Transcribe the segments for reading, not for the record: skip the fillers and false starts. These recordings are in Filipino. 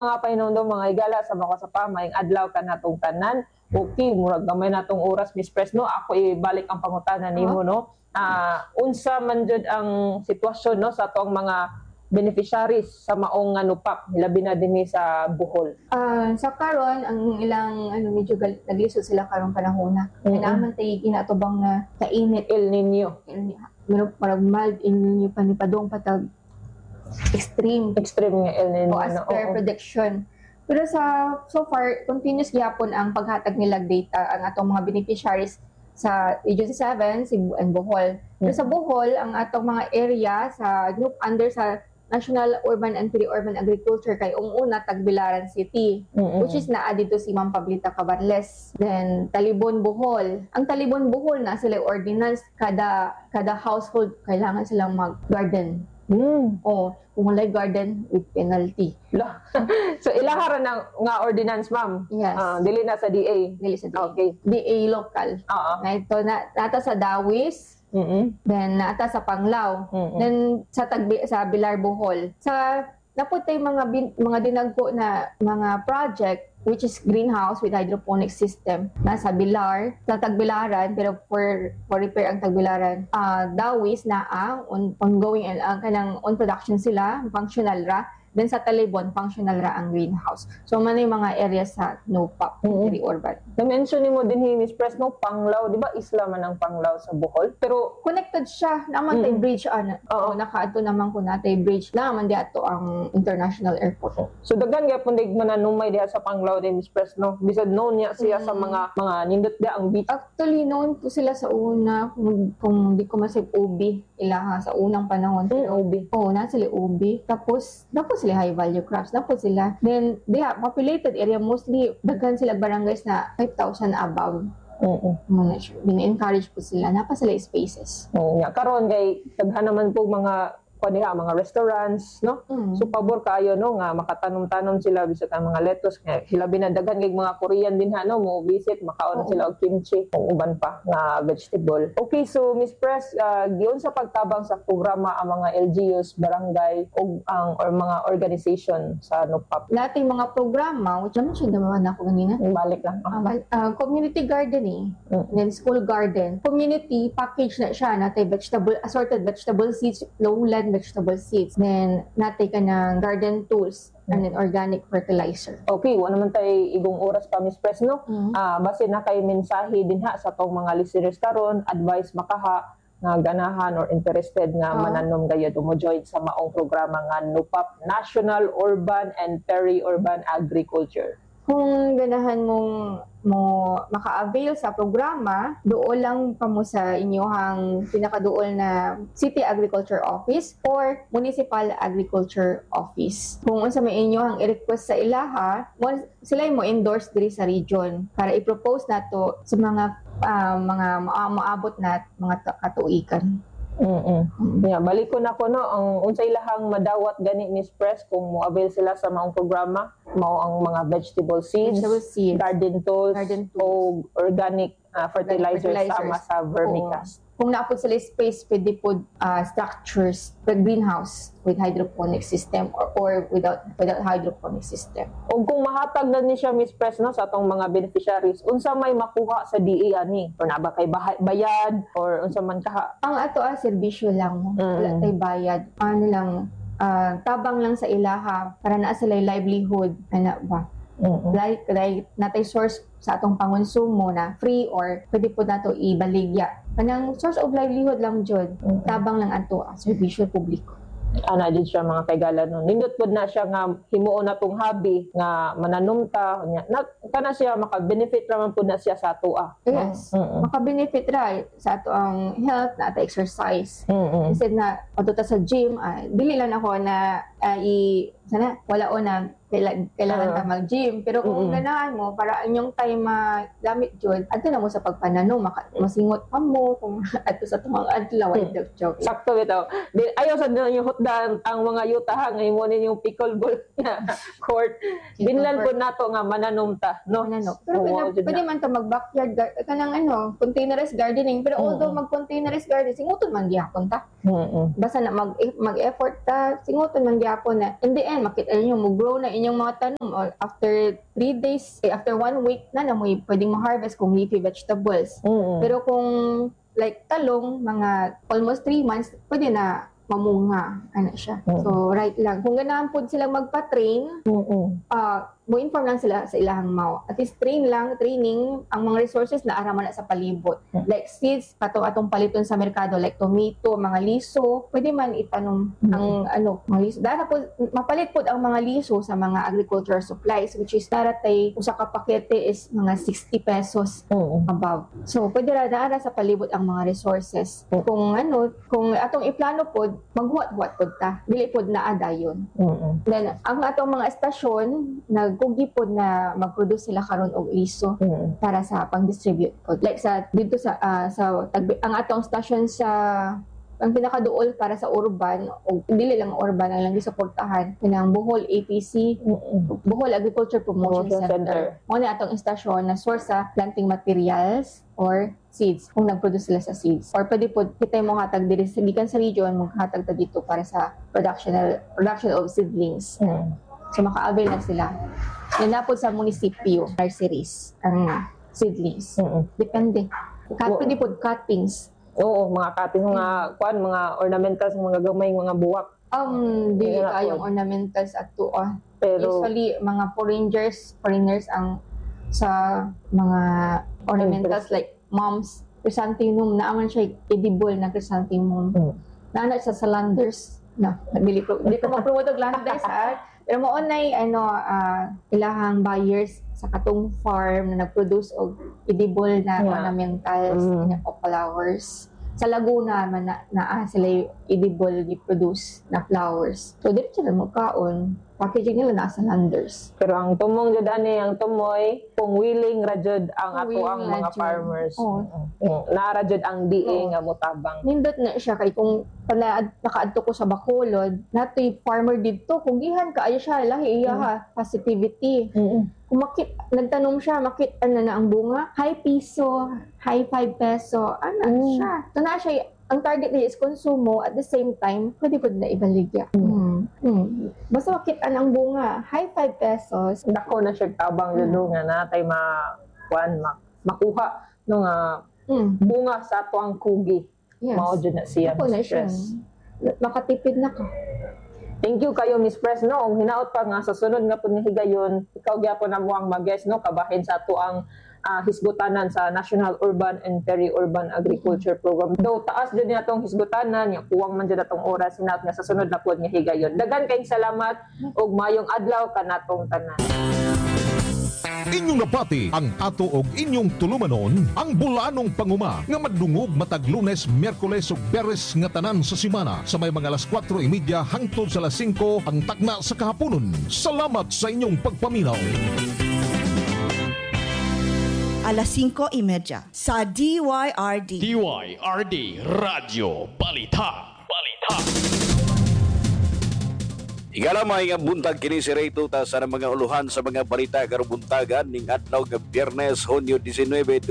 Mga pahinumdum mga higala sa mga sa maayong adlaw kanatong tanan. Okay, murag gamay natong oras Miss Pres no. Ako ibalik ang pangutanan nimo no. Unsa man jud ang sitwasyon no sa atong mga beneficiaries sa maong nga NUPAP labi na dinhi sa Bohol. Sa karon ang ilang medyo naglisod sila karong panahon na. Naman tay ginatubang na kainit El Nino. Meron parang mild El Nino panipadong patag extreme nga El Nino as per prediction. Pero so far continuous gyapon ang paghatag nila data ang atong mga beneficiaries sa Region 7, Cebu and Bohol. Pero sa Bohol ang atong mga area sa group under sa National Urban and Peri-Urban Agriculture kay una Tagbilaran City, which is naa dito si Ma'am Pablita Cabarles. Then Talibon Bohol. Ang Talibon Bohol na sila ordinance kada household kailangan silang mag-garden. Kung walay garden with penalty. So ilahara na nga ordinance ma'am. Yes. Dili na sa DA. Dili sa DA. Okay. DA local. Na ito nata sa Dawis. Then nata sa Panglao. Then sa Bilar Bohol. Sa naputay mga dinagko na mga project which is greenhouse with hydroponic system nasa Bilar, sa Tagbilaran, pero for repair ang Tagbilaran. Dawis na ongoing and kanang on production sila, functional ra. Then sa Talibon, functional ra ang greenhouse. So man yung mga areas sa NUPAP, urban. Na-mention mo din Miss Pres no Panglao, di ba isla man ang Panglao sa Bohol? Pero connected siya naman tay bridge nakaadto naman ko na tay bridge naman di ato ang international airport. So daghan gyapon dig mananumay diha sa Panglao din Miss Pres no. Bisag known niya siya sa mga nindot dia ang beach. Actually known po sila sa una kung di ko masig ubi ilaha sa unang panahon. Ubi. Na sila ubi. Tapos sila high value crops. Tapos sila. Then, populated area, mostly, daghan sila barangays na 5,000 above. Bin-encourage po sila. Napa sila spaces. Karon kay daghan naman po mga mga restaurants, no? So pabor kaayo no nga makatanom-tanom sila bisag ang mga lettuce nga hilabi na daghan kay mga Korean din no mo visit makaon sila og kimchi ug uban pa nga vegetable. Okay, so Miss Pres, giun sa pagtabang sa programa ang mga LGUs, barangay ug or mga organization sa NUPAP. Lahat yung mga programa, which naman siya naman ako ganina. Balik lang. Community gardening, then school garden. Community package na siya natay assorted vegetable seeds, lowland vegetable seeds. Then, natay ka ng garden tools and then organic fertilizer. Okay, wala naman tayo igong oras pa, Miss Pres, no? Base na kay mensahe din sa tong mga listeners karon, advice makaha nga ganahan or interested nga mananom gayud mo join sa maong programa nga NUPAP, National Urban and Peri-Urban Agriculture. Kung ganahan mo maka-avail sa programa, dool lang pa mo sa inyohang pinakaduol na City Agriculture Office or Municipal Agriculture Office. Kung unsa may inyohang i-request sa ilaha, sila mo endorse diri sa region para i-propose nato sa mga maabot na mga katuikan. Balik ko na ko no ang unsay lahang madawat gani Miss Pres kung mo-avail sila sa maong programa mao ang mga vegetable seeds. Garden tools. O organic fertilizers sama sa vermicast. Kung naapod sila space, pwede po structures, greenhouse with hydroponic system or without hydroponic system. O kung mahatag na ni siya Miss Pres no sa atong mga beneficiaries, unsa may makuha sa DA ani? Or na ba kay bayad or unsa man kaha? Ang ato serbisyo lang, wala tay bayad. Tabang lang sa ilaha para naa sila livelihood ba? Like natay source sa atong pangonsumo na free or pwede po nato ibaligya. Kanang source of livelihood lang jud. Tabang lang ato serbisyo publiko. Dyan siya mga kaigala no. Nindot po na siya nga himuon na tong hobby nga mananumta kana siya maka-benefit naman po na siya sa ato Yes. Maka-benefit ra sa ato ang health na ato exercise. Instead na patuta sa gym, dili lang ako na wala na kailangan ka mag-gym. Pero kung ganahan mo, para inyong time gamit jud, ato na mo sa pagpanano, masingot pa mo kung ato sa tumang adlaw, joke. Sakto bitaw. Ayaw sa yung hutdan ang mga yuta ngayon mo yung pickleball court. Binlan po nato nga mananumta, no? Pero pwede man ta mag-backyard kanang containerized gardening. Pero although mag-containerized gardening, singuton man gyapon ta. Basta na mag-effort ta, singuton man gyapon gyapon na in the end makita niyo mo grow na inyong mga tanom after 3 days, after 1 week na mo pwedeng ma-harvest kung leafy vegetables. Pero kung like talong, mga almost 3 months, pwede na mamunga. Ano siya. So, right lang. Kung ganahan po silang magpa-train, mo-inform lang sila sa ilahang mao. At least training, ang mga resources na araman na sa palibot. Like seeds, atong paliton sa merkado, like tomato, mga liso, pwede man itanom ang mga liso. Dahil po, mapalit po ang mga liso sa mga agricultural supplies, which is daratay, usa ka pakete is mga 60 pesos above. So, pwede na sa palibot ang mga resources. Kung atong iplano po, maghuwat-huwat po ta. Dili po na adayon. Then, ang atong mga estasyon, nagkugi po na mag-produce sila karon og liso para sa pang-distribute po. Like dito sa ang atong station sa ang pinakaduol para sa urban o dili lang urban ang lang gisuportahan kanang Bohol APC, Bohol Agriculture Promotion Center. Mo na atong istasyon na source sa planting materials or seeds kung nag-produce sila sa seeds. Or pwede po kita mo hatag diri sa gikan sa region mo hatag ta dito para sa production of seedlings. So maka-avail na sila. Yan na po sa munisipyo, nurseries, ang seedlings. Depende. Pwede po cuttings. Oo, mga cutting, mga ornamentals, mga gamay, mga buwak. Dili kayong ornamentals at tuwa. Pero usually, mga foreigners ang sa mga ornamentals like moms, chrysanthemum, naaman siya edible na chrysanthemum. Naana sa salanders. Dili ko mag-promote og landers pero mo onay ilahang buyers sa katong farm na nag-produce og edible na ornamentals o flowers. Sa Laguna man na sila edible gi-produce na flowers. So dito sila magkaon, packaging nila na sa landers. Pero ang tumong jud ang tumoy kung willing ra jud ang ang mga farmers. Naara jud ang DA nga motabang. Nindot na siya kay kung nakaadto ko sa Bacolod, natoy farmer dito kung gihan kaayo siya lahi iya positivity. Kung nagtanong siya, na ang bunga, high piso, high 5 peso, siya. So na siya, ang target niya is konsumo, at the same time, pwede po na ibaligya. Basta makita ang bunga, high 5 pesos. Dako na siya tabang yun nga natay makuha no nga bunga sa ato ang kugi. Yes. Mao jud na siya. Ako na siya. Makatipid na ka. Thank you kayo Miss Press no. Ang hinaot pa nga sa sunod nga pud nga higayon, ikaw gyapon na mo ang mag-guest no kabahin sa ato ang hisgutanan sa National Urban and Peri-Urban Agriculture Program. Though taas jud ni atong hisgutanan, nya kuwang man jud atong oras hinaot nga sa sunod na pud nga higayon. Daghan kayong salamat ug mayong adlaw kanatong tanan. Inyong napati ang ato og inyong tulumanon ang bulanong panguma nga madungog matag Lunes, Miyerkules ug Biyernes nga tanan sa semana sa may mga alas 4:30 hangtod sa alas 5 ang tagna sa kahaponon. Salamat sa inyong pagpaminaw. Alas 5:30 sa DYRD. DYRD Radio Balita. Igalamay nga buntag kini si Ray Tuta sa mga uluhan sa mga balita karong buntagan ning adlaw nga Biyernes, Hunyo 19,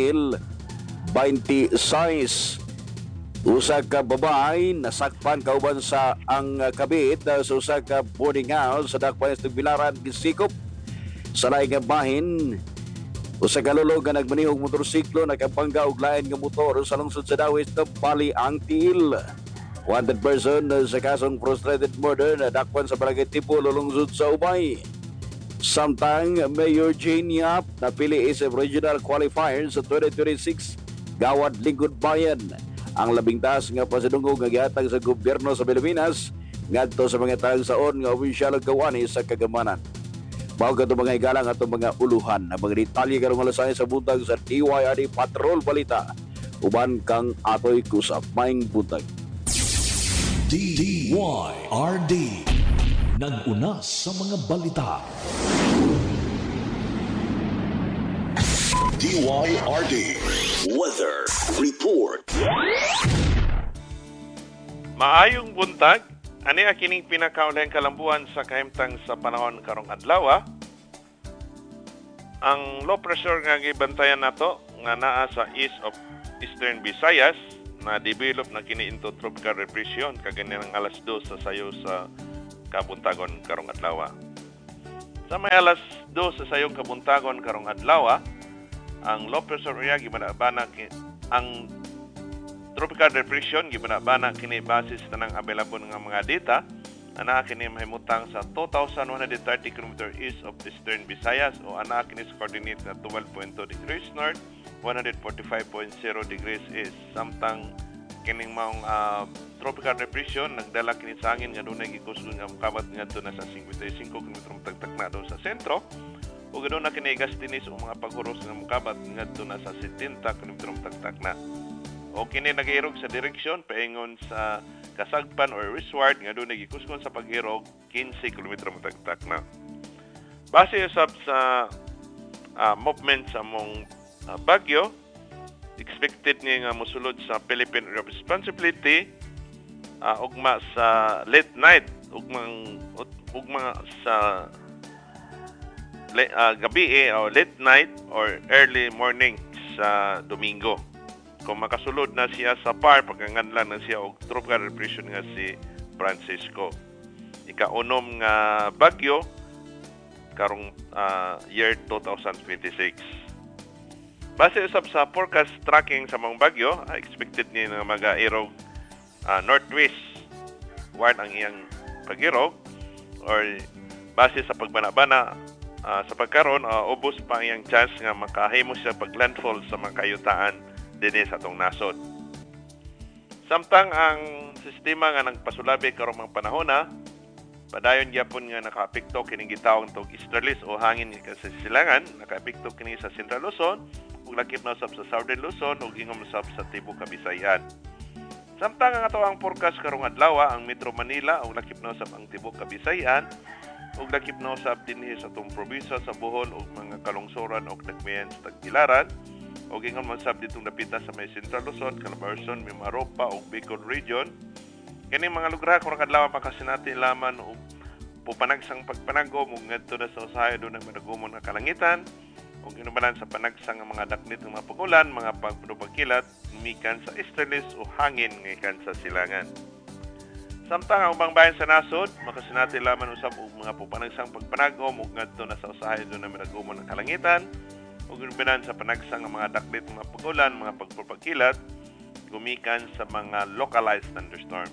2026. Usa ka babae nasakpan kauban sa ang kabit sa usa ka boarding house sa dakpan sa Bilaran, gisikop sa laing nga bahin. Usa ka lolo nga nagmanihog motorsiklo nakapangga og lain nga motor sa lungsod sa Dawit na Bali ang Tiil. Wanted person sa kasong frustrated murder na dakpan sa Barangay Tipolo, lungsod sa Ubay. Samtang Mayor Jane Yap napili sa regional qualifier sa 2026 Gawad Lingkod Bayan. Ang labing taas nga pasidungog nga gihatag sa gobyerno sa Pilipinas ngadto sa mga talagsaon nga opisyal ug gawani sa kagamanan. Mao kadto mga igalang ato mga uluhan ang mga detalye karong alas 6 sa buntag sa DYRD Patrol Balita. Uban kang atoy kusap maing buntag. DYRD nag-una sa mga balita. DYRD Weather Report. Maayong buntag, ani kining pinakaulahing kalambuan sa kahimtang sa panahon karong adlaw. Ang low pressure nga gibantayan nato nga naa sa east of Eastern Visayas na develop na kini into tropical depression kaganinang alas 2 sa sayo sa kabuntagon karong adlaw. Sa may alas 2 sa sayong kabuntagon karong adlaw, ang low pressure area gibanabana ang tropical depression gibanabana kini base sa tanang available nga mga data. Ana kini mahimutang sa 2,130 km east of Eastern Visayas o ana kini sa coordinate na 12.2 degrees north, 145.0 degrees east. Samtang kining maong tropical depression nagdala kini sa hangin nga dunay gikusgon nga mokabat ngadto na sa 55 km tagtakna do sa sentro ug aduna kini gastinis o mga paghuros nga mokabat ngadto na sa 70 km tagtakna. O kini nag-irog sa direksyon paingon sa kasagpan or westward nga doon nagikuskon sa pag-irog 15 km matagtakna. Base usab sa movement sa mong bagyo, expected niya nga mosulod sa Philippine Area of Responsibility ugma sa late night ugma sa gabi o late night or early morning sa Domingo. Kung makasulod na siya sa par, pagkanganlan na siya og tropical depression nga si Francisco. Ikaunom nga bagyo karong year 2026. Base usab sa forecast tracking sa mga bagyo, expected ni nga mag-irog northwest ward ang iyang pag-irog or base sa pagbana-bana sa pagkaron ubos pa ang iyang chance nga makahimo siya pag-landfall sa mga kayutaan dinhi sa atong nasod. Samtang ang sistema nga nagpasulabi karong mga panahon padayon gyapon nga nakaapekto kining gitawag tog easterlies o hangin nga sa silangan, nakaapekto kini sa Central Luzon ug lakip na usab sa Southern Luzon ug ingom usab sa tibuok Kabisayan. Samtang ang atawang forecast karong adlaw ang Metro Manila ug lakip na usab ang tibuok Kabisayan ug lakip na usab dinhi sa atong probinsya sa Bohol ug mga kalungsoran ug nagmayan sa Tagbilaran. O gingon man sab ditong napita sa may Central Luzon, Calabarzon, Mimaropa ug Bicol Region. Kini mga lugar karong adlaw makasinati laman og pupanagsang pagpanagom ug ngadto na sa usahay do nang madagomon nga kalangitan ug inubalan sa panagsang nga mga daknit nga mga pagulan, mga pagkilat mikan sa easterlies o hangin gikan sa silangan. Samtang ang ubang bayan sa nasod makasinati laman usab og mga pupanagsang pagpanagom ug ngadto na sa usahay do nang madagomon nga kalangitan ug inubalan sa panagsang nga mga daknit nga mga pagulan, mga pagkilat gumikan sa mga localized thunderstorm.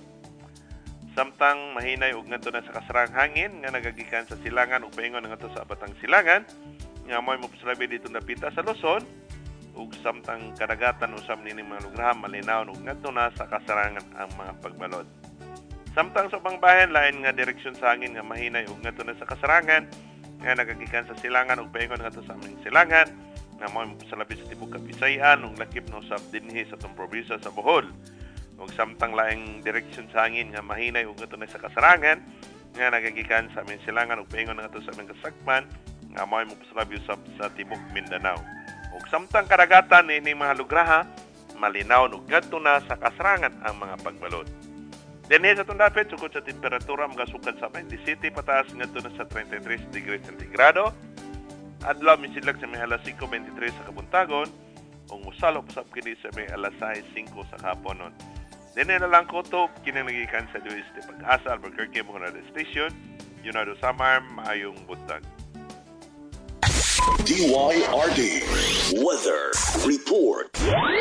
Samtang mahinay ug ngadto na sa kasarang hangin nga nagagikan sa silangan ug paingon ngadto sa abatang silangan nga moy mopsulabi dito napita sa Luzon ug samtang kadagatan usab nining mga lugar malinaw ug ngadto na sa kasarangan ang mga pagbalod. Samtang sa ubang bayan lain nga direksyon sa hangin nga mahinay ug ngadto na sa kasarangan nga nagagikan sa silangan ug paingon ngadto sa aming silangan nga moy mopsulabi sa tibuok Kabisayan ug lakip na usab dinhi sa atong probinsya sa Bohol. Ug samtang laing direksyon sa hangin nga mahinay ug ngadto na sa kasarangan nga nagagikan sa aming silangan ug paingon ngadto sa aming kasagpan nga moy mopsulabi usab sa tibuok Mindanao. Ug samtang kadagatan nining mga lugar malinaw ug ngadto na sa kasarangan ang mga pagbalod. Dinhi sa atong dapit sugod sa temperatura magasukad sa 27 pataas ngadto na sa 33 degrees centigrado. Adlaw misidlag sa may alas 5:23 sa kabuntagon ug mosalop usab kini sa may alas 6:05 sa kaponon. Dinhi na lang kutob kini nagikan sa DOST Pag-asa Albuquerque mga radio station. Yunado Samar, maayong buntag. DYRD Weather Report.